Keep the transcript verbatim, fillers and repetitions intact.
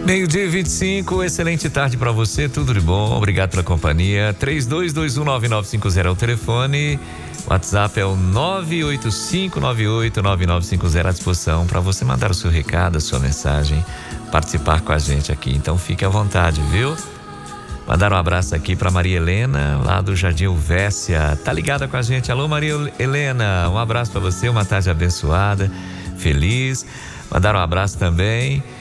Meio-dia e vinte e cinco, excelente tarde para você, tudo de bom, obrigado pela companhia. três dois dois um nove nove cinco zero é o telefone, WhatsApp é o nove oito cinco nove oito nove nove cinco zero à disposição para você mandar o seu recado, a sua mensagem, participar com a gente aqui. Então fique à vontade, viu? Mandar um abraço aqui para Maria Helena, lá do Jardim Uvécia, tá ligada com a gente. Alô, Maria Helena, um abraço para você, uma tarde abençoada, feliz. Mandar um abraço também